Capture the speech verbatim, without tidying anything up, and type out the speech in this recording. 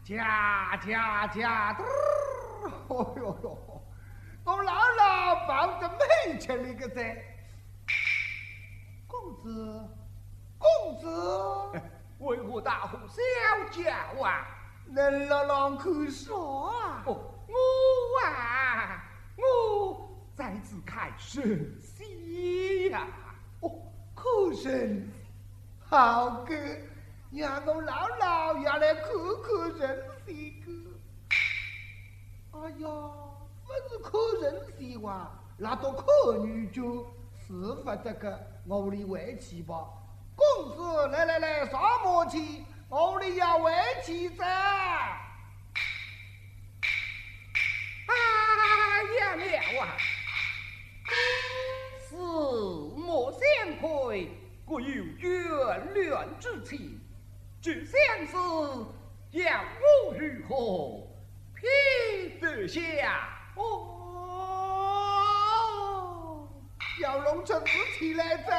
驾驾驾！哦哟哟，我姥姥抱着美去了个噻。公子，公子， 为何大呼小叫啊？ 恁老郎口说啊！ 哦，我啊，我在此看神仙呀！ 哦，看神仙，好个，让我姥姥也来看看神仙个。哎呀，不是看神仙哇，那到看女就是不得个，我里围棋吧。公子，来来来，啥默契？我里要围棋噻。 哎呀了啊！此莫相愧，我有眷恋之情，只相思要我如何撇得下？ 哦，要弄成事起来噻。